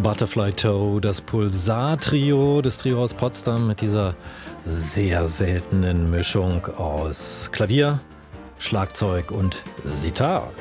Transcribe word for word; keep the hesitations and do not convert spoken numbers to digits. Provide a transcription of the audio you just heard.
Butterfly Toe, das Pulsar-Trio, das Trio aus Potsdam mit dieser sehr seltenen Mischung aus Klavier, Schlagzeug und Sitar.